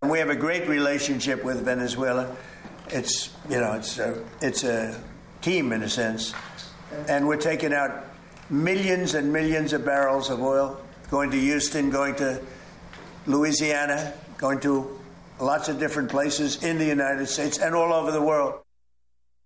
We have a great relationship with Venezuela. It's a team in a sense, and we're taking out millions and millions of barrels of oil, going to Houston, going to Louisiana, going to lots of different places in the United States and all over the world.